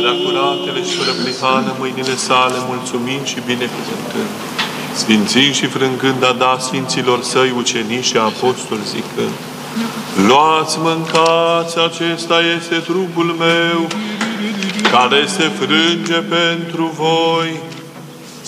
alea curatele și fără prihană mâinile sale, mulțumind și binecuvântând. Sfințind și frângând a da Sfinților Săi ucenici și apostoli zicând: luați, mâncați, acesta este trupul meu, care se frânge pentru voi.